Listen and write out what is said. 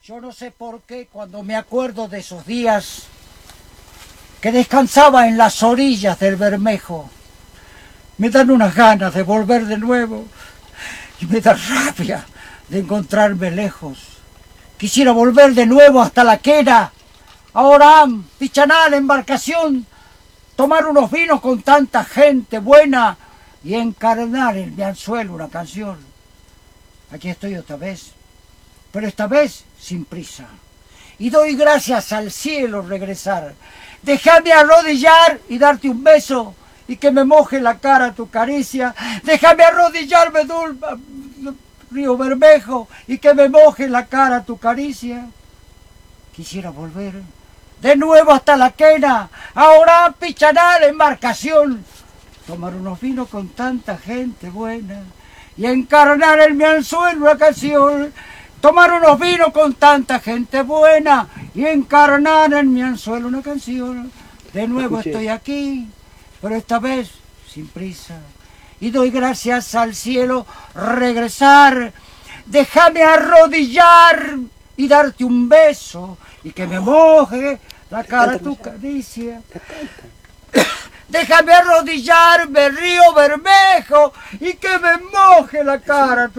Yo no sé por qué cuando me acuerdo de esos días que descansaba en las orillas del Bermejo, me dan unas ganas de volver de nuevo y me da rabia de encontrarme lejos. Quisiera volver de nuevo hasta la Quena, a Orán, Pichaná, la embarcación, tomar unos vinos con tanta gente buena y encarnar en mi anzuelo una canción. Aquí estoy otra vez, pero esta vez sin prisa. Y doy gracias al cielo regresar. Déjame arrodillar y darte un beso y que me moje la cara tu caricia. Déjame arrodillarme, río Bermejo, y que me moje la cara tu caricia. Quisiera volver de nuevo hasta la Quena, ahora Pichaná la embarcación, tomar unos vinos con tanta gente buena y encarnar en mi anzuelo una canción. Tomar unos vinos con tanta gente buena y encarnar en mi anzuelo una canción. De nuevo estoy aquí, pero esta vez sin prisa. Y doy gracias al cielo regresar. Déjame arrodillar y darte un beso y que me moje la cara tu caricia. Déjame arrodillarme, río Bermejo, y que me moje la cara tu